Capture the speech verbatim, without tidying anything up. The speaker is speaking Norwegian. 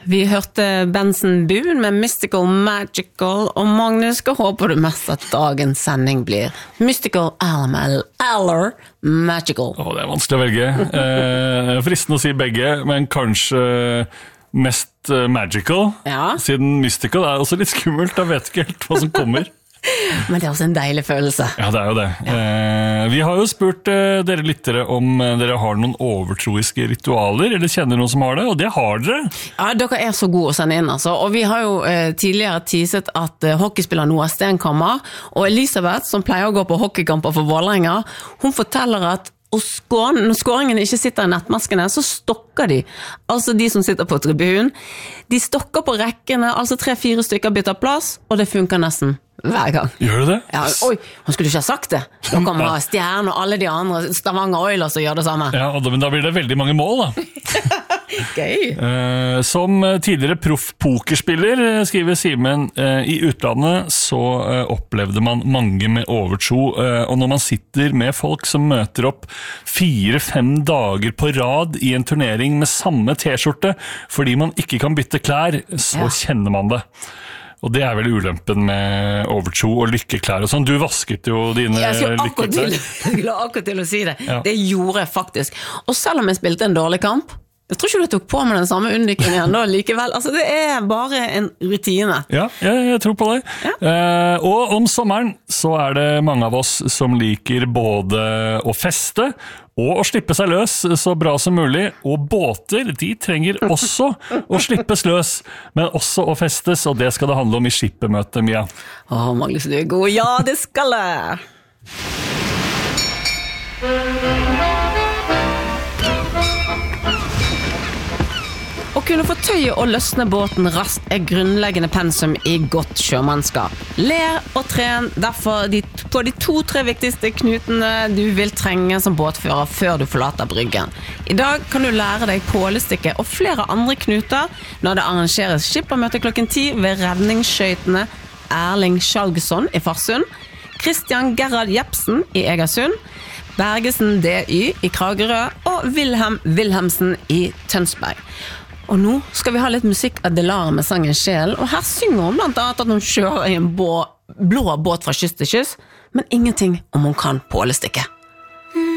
Vi hørte Benson Boone med Mystical Magical, og Magnus, skal håpe du mest at dagens sending blir Mystical Aller Magical. Åh, det er vanskelig å velge. Eh, fristende å si begge, men kanskje mest magical, ja. Siden mystical er også litt skummelt, da vet du ikke helt hva som kommer. Men det er også en deilig følelse. Ja, det er jo det. Ja. Eh, vi har jo spurt eh, dere lyttere om eh, dere har noen overtroiske ritualer, eller kjenner noen som har det, og det har dere. Ja, dere er så gode å sende inn, altså. Og vi har jo eh, tidligere teaset at eh, hockeyspiller Noah Stenkammer, og Elisabeth, som pleier å gå på hockeykamper for Vålerenga, hun forteller at og skåren, når skåringene ikke sitter i nettmaskene, så stokker de. Altså de som sitter på tribunen. De stokker på rekkene, altså tre-fire stykker bytter plass, og det funker nesten hver gang. Gjør du det? Ja, oi, hun skulle ikke ha sagt det. Da kommer ja. Stjerne og alle de andre, Stavanger Oilers, og gjør det samme. Ja, men da blir det veldig mange mål, da. Gøy. Uh, som tidligere proff-pokerspiller, skriver Simen, uh, i utlandet så uh, opplevde man mange med overtro, uh, og når man sitter med folk som møter opp fire-fem dager på rad i en turnering med samme t-skjorte, fordi man ikke kan bytte klær, så ja. Kjenner man det. Og det er vel ulempen med overtro og lykkeklær og sånn. Du vasket jo dine lykkeklær. Jeg skulle akkurat til å si det. Ja. Det gjorde jeg faktisk. Og selv om jeg spilte en dårlig kamp, jeg tror ikke du tok på med den samme undikken igjen da, likevel. Altså, det er bare en rutine. Ja, jeg, jeg tror på det. Ja. Eh, og om sommeren så er det mange av oss som liker både å feste og å slippe seg løs så bra som mulig. Og båter, de trenger også å slippes løs, men også å festes, og det skal det handle om i skippermøtet, Mia. Åh, Magnus, du er god. Ja, det skal jeg! Å kunne få tøye og løsne båten raskt er grunnleggende pensum i godt sjømannskap. Ler og tren derfor de, på de to-tre viktigste knutene du vil trenge som båtfører før du forlater bryggen. I dag kan du lære deg pålestikke og flere andre knuter når det arrangeres skippermøte klokken ti ved redningsskøytene Erling Skjalgsson i Farsund, Christian Gerhard Jepsen i Egersund, Bergesen D Y i Kragerø og Wilhelm Wilhelmsen i Tønsberg. Og nå skal vi ha litt musikk av Delara med sangen Sjel, og her synger hun blant annet at hun kjører i en blå båt fra kyst til kyst, men ingenting om hun kan pålestikke.